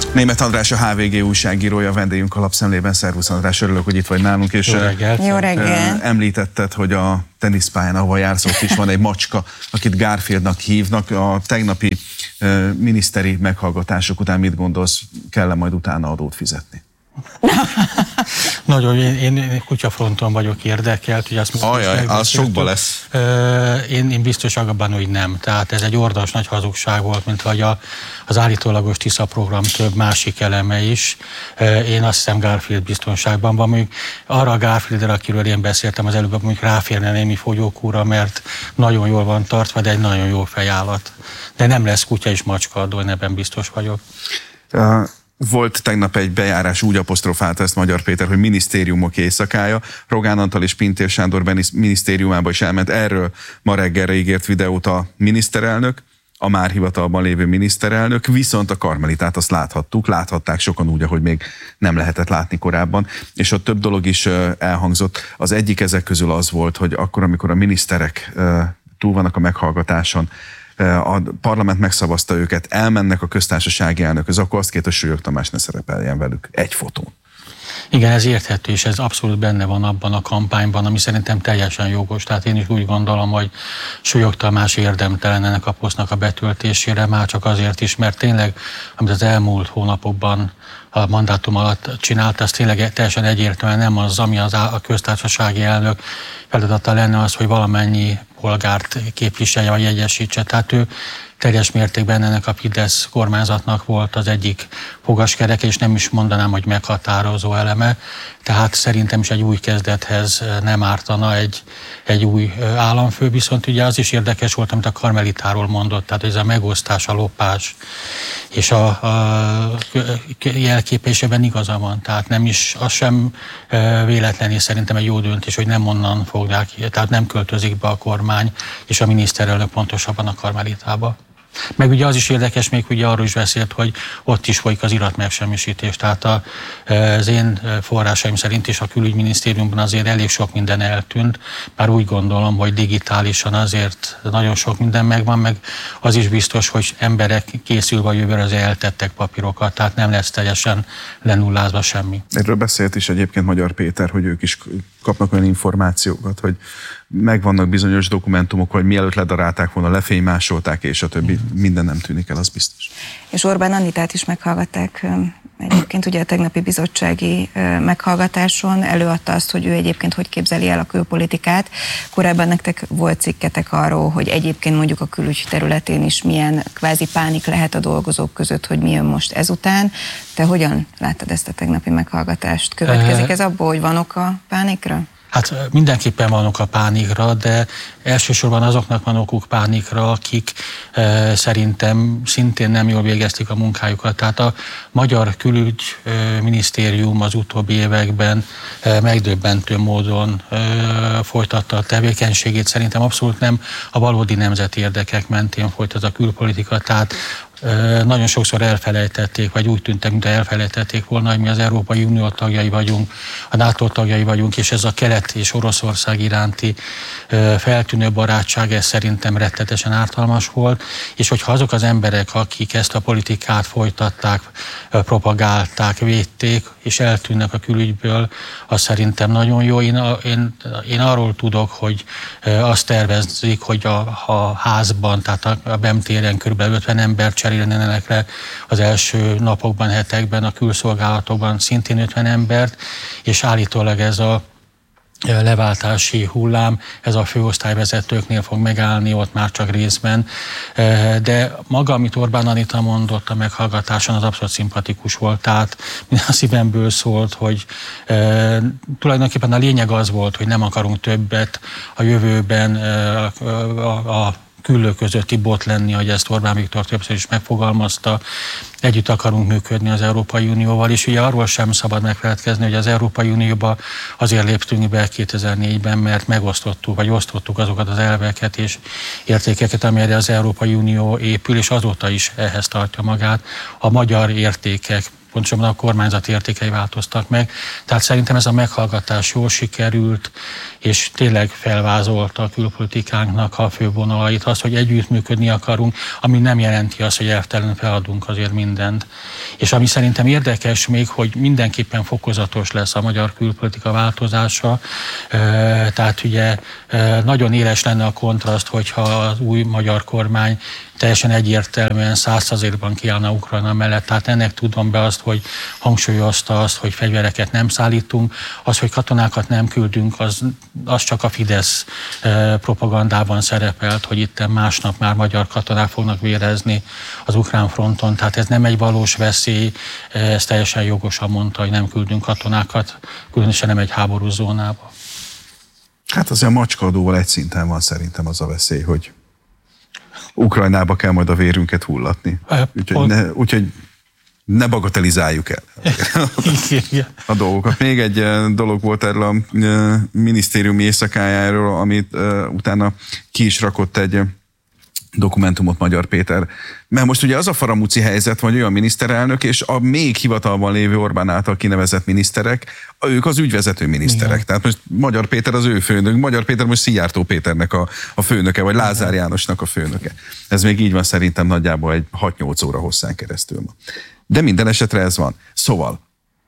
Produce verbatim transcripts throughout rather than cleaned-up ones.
Németh András, a há vé gé újságírója, vendégünk a Lapszemlében. Szervusz András, örülök, hogy itt vagy nálunk. És Jó reggelt. Jó reggelt. Említetted, hogy a teniszpályán, ahol jársz, ott is van egy macska, akit Garfieldnak hívnak. A tegnapi miniszteri meghallgatások után mit gondolsz, kell-e majd utána adót fizetni? Nagyon, én, én kutyafronton vagyok érdekelt, hogy azt Ajaj, az sokba lesz. Én, én biztos abban, hogy nem. Tehát ez egy ordas nagy hazugság volt, mint hogy a, az állítólagos Tisza program több másik eleme is. Én azt hiszem, Garfield biztonságban van. Mondjuk arra a Garfieldre, akiről én beszéltem az előbb, mondjuk ráférne némi fogyókúra, mert nagyon jól van tartva, de egy nagyon jó fejállat. De nem lesz kutya és macska adó, én ebben biztos vagyok. Uh... Volt tegnap egy bejárás, úgy apostrofálta ezt Magyar Péter, hogy minisztériumok éjszakája. Rogán Antal és Pintér Sándor minisztériumába is elment. Erről ma reggelre ígért videót a miniszterelnök, a már hivatalban lévő miniszterelnök, viszont a Karmelitát azt láthattuk, láthatták sokan úgy, ahogy még nem lehetett látni korábban, és ott több dolog is elhangzott. Az egyik ezek közül az volt, hogy akkor, amikor a miniszterek túl vannak a meghallgatáson, a parlament megszavazta őket, elmennek a köztársasági elnökhöz, akkor azt kért, hogy Súlyog Tamás ne szerepeljen velük egy fotón. Igen, ez érthető, és ez abszolút benne van abban a kampányban, ami szerintem teljesen jogos. Tehát én is úgy gondolom, hogy Súlyog Tamás érdemtelen ennek a posztnak a betöltésére, már csak azért is, mert tényleg, amit az elmúlt hónapokban a mandátum alatt csinált, az tényleg teljesen egyértelműen nem az, ami az a köztársasági elnök feladata lenne az, hogy valamennyi polgárt képviselje vagy egyesítse. Tehát ő teljes mértékben ennek a Fidesz kormányzatnak volt az egyik fogaskereke, és nem is mondanám, hogy meghatározó eleme. Tehát szerintem is egy új kezdethez nem ártana egy, egy új államfő, viszont ugye az is érdekes volt, amit a Karmelitáról mondott, tehát ez a megosztás, a lopás, és a, a jelképésében igaza van, tehát nem is, az sem véletlenül szerintem egy jó döntés, hogy nem onnan fogják, tehát nem költözik be a kormány, és a miniszterelnök pontosabban a Karmelitába. Meg ugye az is érdekes, még ugye arról is beszélt, hogy ott is folyik az iratmegsemmisítés. Tehát a, az én forrásaim szerint is a külügyminisztériumban azért elég sok minden eltűnt. Bár úgy gondolom, hogy digitálisan azért nagyon sok minden megvan, meg az is biztos, hogy emberek készülve a jövőre azért eltettek papírokat, tehát nem lesz teljesen lenullázva semmi. Erről beszélt is egyébként Magyar Péter, hogy ők is kapnak olyan információkat, hogy megvannak bizonyos dokumentumok, hogy mielőtt ledarálták volna, lefénymásolták, és a többi, minden nem tűnik el, az biztos. És Orbán Annitát is meghallgatták. Egyébként ugye a tegnapi bizottsági meghallgatáson előadta azt, hogy ő egyébként hogy képzeli el a külpolitikát. Korábban nektek volt cikketek arról, hogy egyébként mondjuk a külügy területén is milyen kvázi pánik lehet a dolgozók között, hogy mi jön most ezután. Te hogyan láttad ezt a tegnapi meghallgatást? Következik ez abból, hogy van ok a pánikra? Hát mindenképpen van ok a pánikra, de elsősorban azoknak van okuk pánikra, akik e, szerintem szintén nem jól végezték a munkájukat. Tehát a Magyar Külügyminisztérium az utóbbi években e, megdöbbentő módon e, folytatta a tevékenységét. Szerintem abszolút nem a valódi nemzeti érdekek mentén folyt az a külpolitika. Tehát nagyon sokszor elfelejtették, vagy úgy tűntek, mint elfelejtették volna, hogy mi az Európai Unió tagjai vagyunk, a NATO tagjai vagyunk, és ez a Kelet és Oroszország iránti feltűnő barátság, ez szerintem rettetesen ártalmas volt, és hogyha azok az emberek, akik ezt a politikát folytatták, propagálták, védték, és eltűnnek a külügyből, az szerintem nagyon jó. Én, én, én arról tudok, hogy azt tervezik, hogy a, a házban, tehát a, a BEM téren kb. ötven ember cserélnének le az első napokban, hetekben, a külszolgálatokban szintén ötven embert, és állítólag ez a leváltási hullám, ez a főosztályvezetőknél fog megállni, ott már csak részben. De maga, amit Orbán Anita mondott a meghallgatáson, az abszolút szimpatikus volt, tehát minden szívemből szólt, hogy e, tulajdonképpen a lényeg az volt, hogy nem akarunk többet a jövőben e, a, a küllő közötti bot lenni, hogy ezt Orbán Viktor többször is megfogalmazta. Együtt akarunk működni az Európai Unióval, és ugye arról sem szabad megfeledkezni, hogy az Európai Unióba azért léptünk be kétezer-négyben, mert megosztottuk, vagy osztottuk azokat az elveket és értékeket, amelyre az Európai Unió épül, és azóta is ehhez tartja magát. A magyar értékek pontosabban a kormányzat értékei változtak meg. Tehát szerintem ez a meghallgatás jól sikerült, és tényleg felvázolta a külpolitikánknak a fővonalait, az, hogy együttműködni akarunk, ami nem jelenti azt, hogy elvtelen feladunk azért mindent. És ami szerintem érdekes még, hogy mindenképpen fokozatos lesz a magyar külpolitika változása, tehát ugye nagyon éles lenne a kontraszt, hogyha az új magyar kormány teljesen egyértelműen száz százalékban kiállna Ukrajna mellett. Tehát ennek tudom be azt, hogy hangsúlyozta azt, hogy fegyvereket nem szállítunk, az, hogy katonákat nem küldünk, az, az csak a Fidesz propagandában szerepelt, hogy itt másnap már magyar katonák fognak vérezni az ukrán fronton. Tehát ez nem egy valós veszély, ez teljesen jogosan mondta, hogy nem küldünk katonákat, különösen nem egy háborús zónába. Hát azért a macskadóval egy szinten van szerintem az a veszély, hogy Ukrajnába kell majd a vérünket hullatni. Úgyhogy ne, úgyhogy ne bagatelizáljuk el a dolgokat. Még egy dolog volt erről a minisztériumi éjszakájáról, amit utána ki is rakott egy dokumentumot Magyar Péter. Mert most ugye az a faramúci helyzet, vagy olyan miniszterelnök, és a még hivatalban lévő Orbán által kinevezett miniszterek, ők az ügyvezető miniszterek. Igen. Tehát most Magyar Péter az ő főnök, Magyar Péter most Szijjártó Péternek a, a főnöke, vagy Lázár Jánosnak a főnöke. Ez még így van szerintem nagyjából egy hat-nyolc óra hosszán keresztül ma. De minden esetre ez van. Szóval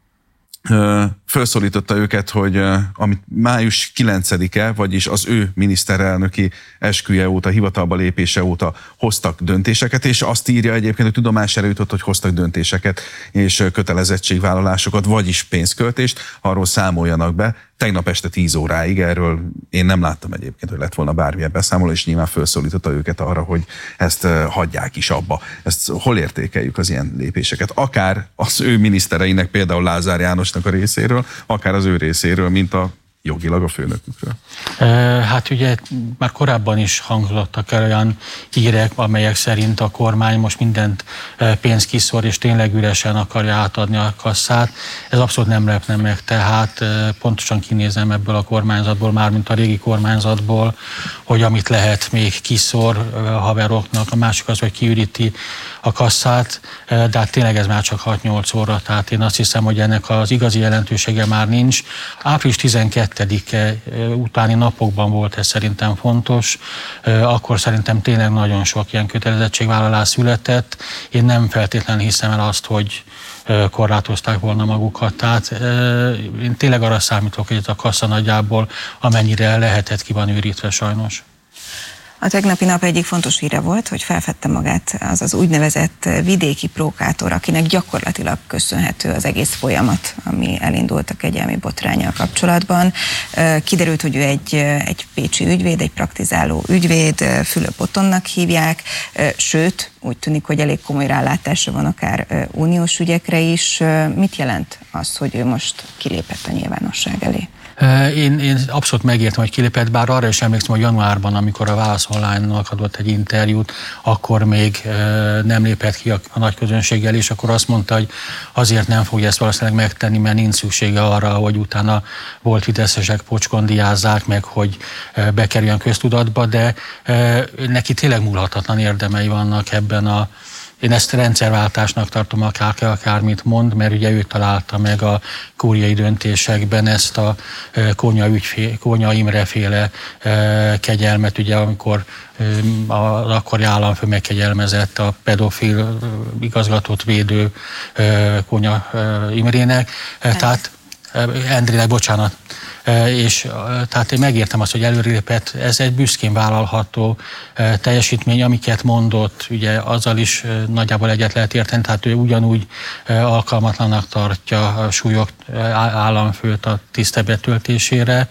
felszólította őket, hogy amit május kilencedike, vagyis az ő miniszterelnöki esküje óta, hivatalba lépése óta hoztak döntéseket, és azt írja egyébként, hogy tudomására jutott, hogy hoztak döntéseket és kötelezettségvállalásokat, vagyis pénzköltést, arról számoljanak be. Tegnap este tíz óráig, erről én nem láttam egyébként, hogy lett volna bármilyen beszámoló, és nyilván felszólította őket arra, hogy ezt hagyják is abba. Ezt hol értékeljük az ilyen lépéseket? Akár az ő minisztereinek, például Lázár Jánosnak a részéről, akár az ő részéről, mint a jogilag a főnökükről. Hát ugye már korábban is hangzottak el olyan hírek, amelyek szerint a kormány most mindent pénzt kiszor, és tényleg üresen akarja átadni a kasszát. Ez abszolút nem lepne meg, tehát pontosan kinézem ebből a kormányzatból, mármint a régi kormányzatból, hogy amit lehet még kiszor a haveroknak, a másik az, hogy kiüríti a kasszát, de hát tényleg ez már csak hat-nyolc óra, tehát én azt hiszem, hogy ennek az igazi jelentősége már nincs. április tizenkettedike utáni napokban volt ez szerintem fontos, akkor szerintem tényleg nagyon sok ilyen kötelezettségvállalás született. Én nem feltétlenül hiszem el azt, hogy korlátozták volna magukat. Tehát én tényleg arra számítok, hogy ez a kassa nagyjából amennyire lehetett, ki van őrítve sajnos. A tegnapi nap egyik fontos híre volt, hogy felfedte magát az az úgynevezett vidéki prókátor, akinek gyakorlatilag köszönhető az egész folyamat, ami elindult a kegyelmi botránnyal kapcsolatban. Kiderült, hogy ő egy, egy pécsi ügyvéd, egy praktizáló ügyvéd, Fülöp Ottonnak hívják, sőt, úgy tűnik, hogy elég komoly rálátása van akár uniós ügyekre is. Mit jelent az, hogy ő most kilépett a nyilvánosság elé? Én, én abszolút megértem, hogy kilépett, bár arra is emlékszem, hogy januárban, amikor a Válasz Online-nak adott egy interjút, akkor még nem lépett ki a, a nagy közönséggel, és akkor azt mondta, hogy azért nem fogja ezt valószínűleg megtenni, mert nincs szüksége arra, hogy utána volt fideszesek pocskondiázzák meg, hogy bekerüljön köztudatba, de neki tényleg múlhatatlan érdemei vannak ebben a. Én ezt rendszerváltásnak tartom, akár, akármit mond, mert ugye ő találta meg a kóriai döntésekben ezt a Kónya, ügyfél, Kónya Imre féle kegyelmet, ugye amikor az akkori államfő megkegyelmezett a pedofil igazgatót védő Kónya Imrének, tehát Endrének, bocsánat. És tehát én megértem azt, hogy előrelépett, ez egy büszkén vállalható teljesítmény, amiket mondott, ugye azzal is nagyjából egyet lehet érteni, tehát ő ugyanúgy alkalmatlanak tartja a súlyok államfőt a tiszte betöltésére,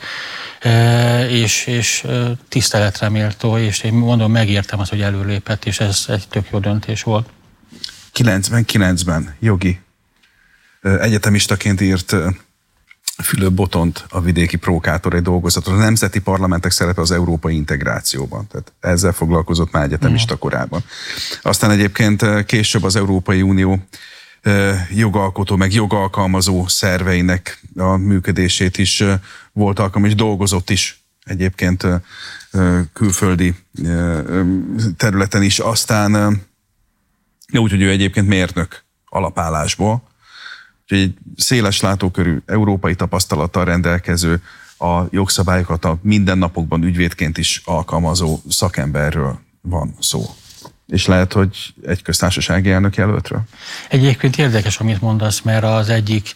és, és tiszteletre méltó, és én mondom, megértem azt, hogy előrelépett, és ez egy tök jó döntés volt. kilencvenkilencben jogi egyetemistaként írt Fülöp Botont, a vidéki prókátor egy dolgozatot. A nemzeti parlamentek szerepe az európai integrációban. Tehát ezzel foglalkozott már egyetemista korában. Aztán egyébként később az Európai Unió jogalkotó, meg jogalkalmazó szerveinek a működését is volt alkalmas, és dolgozott is egyébként külföldi területen is. Aztán úgy, hogy ő egyébként mérnök alapállásból, Úgyhogy egy széles látókörű, európai tapasztalattal rendelkező, a jogszabályokat a mindennapokban ügyvédként is alkalmazó szakemberről van szó. És lehet, hogy egy köztársasági elnök jelöltről? Egyébként érdekes, amit mondasz, mert az egyik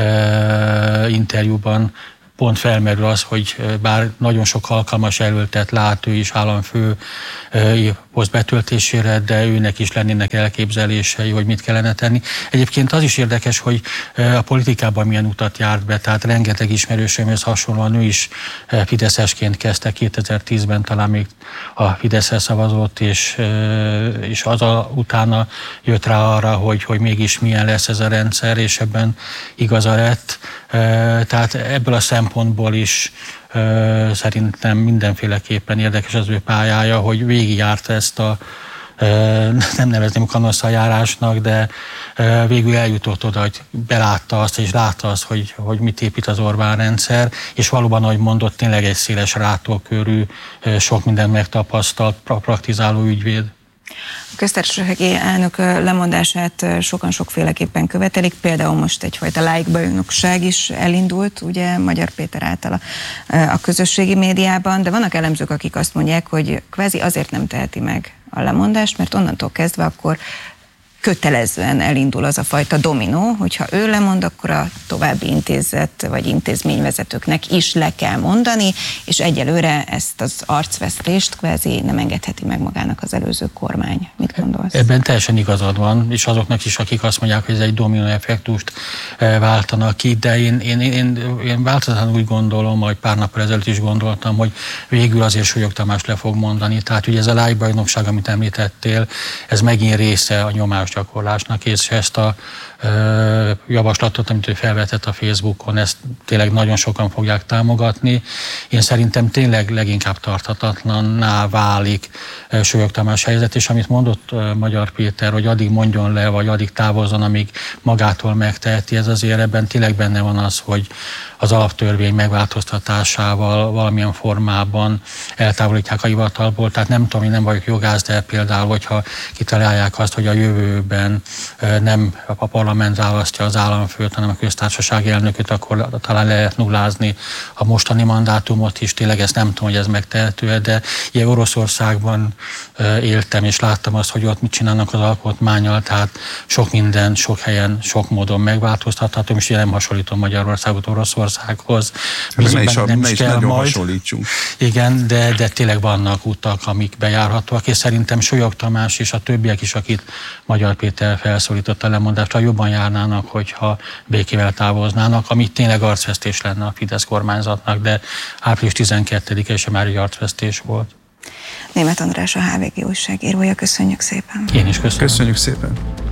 uh, interjúban pont felmerül az, hogy bár nagyon sok alkalmas jelöltet lát ő is államfő poszt betöltésére, de őnek is lennének elképzelései, hogy mit kellene tenni. Egyébként az is érdekes, hogy a politikában milyen utat járt be, tehát rengeteg ismerősömhöz hasonlóan ő is fideszesként kezdte kétezer-tízben, talán még a Fideszre szavazott, és, és az a, utána jött rá arra, hogy, hogy mégis milyen lesz ez a rendszer, és ebben igaza lett. Tehát ebből a szempontból is uh, szerintem mindenféleképpen érdekes az ő pályája, hogy végigjárta ezt a, uh, nem nevezném kanosszajárásnak, de uh, végül eljutott oda, hogy belátta azt, és látta azt, hogy, hogy mit épít az Orbán rendszer, és valóban, ahogy mondott, tényleg egy széles látókörű, uh, sok mindent megtapasztalt, praktizáló ügyvéd. A köztársasági elnök lemondását sokan sokféleképpen követelik, például most egyfajta lájkbajnokság is elindult, ugye Magyar Péter által a, a közösségi médiában, de vannak elemzők, akik azt mondják, hogy kvázi azért nem teheti meg a lemondást, mert onnantól kezdve akkor kötelezően elindul az a fajta dominó, hogyha ő lemond, akkor a további intézet vagy intézményvezetőknek is le kell mondani, és egyelőre ezt az arcvesztést kvázi nem engedheti meg magának az előző kormány. Mit gondolsz? Ebben teljesen igazad van, és azoknak is, akik azt mondják, hogy ez egy dominó effektust váltanak ki, de én, én, én, én változatlanul úgy gondolom, hogy pár nappal ezelőtt is gondoltam, hogy végül azért Súlyog Tamás le fog mondani. Tehát ugye ez a lájkbajnokság, amit említettél, ez megint része a nyomás gyakorlásnak, és ezt a ö, javaslatot, amit ő felvetett a Facebookon, ezt tényleg nagyon sokan fogják támogatni. Én szerintem tényleg leginkább tarthatatlanná válik Súlyog Tamás helyzet, és amit mondott ö, Magyar Péter, hogy addig mondjon le, vagy addig távozzon, amíg magától megteheti, ez azért ebben tényleg benne van az, hogy az alaptörvény megváltoztatásával valamilyen formában eltávolítják a hivatalból. Tehát nem tudom, én nem vagyok jogász, de például, hogyha kitalálják azt, hogy a jövőben nem a parlament választja az államfőt, hanem a köztársasági elnököt, akkor talán lehet nullázni a mostani mandátumot is. Tényleg ezt nem tudom, hogy ez megtehető, de ilyen Oroszországban éltem, és láttam azt, hogy ott mit csinálnak az alkotmánnyal, tehát sok minden, sok helyen, sok módon megváltoztatható, és én nem hasonlítom Magyarországot Oroszországhoz. Ne is, nem ne is nagyon majd. hasonlítsunk. Igen, de, de tényleg vannak utak, amik bejárhatóak, és szerintem Súlyog Tamás és a többiek is, akit Magyar Péter felszólított a lemondásra, jobban járnának, hogyha békével távoznának, ami tényleg arcvesztés lenne a Fidesz kormányzatnak, de április tizenkettedike is már egy arcvesztés volt. Németh András, a há vé gé újságírója, köszönjük szépen. Én is köszönöm. Köszönjük szépen.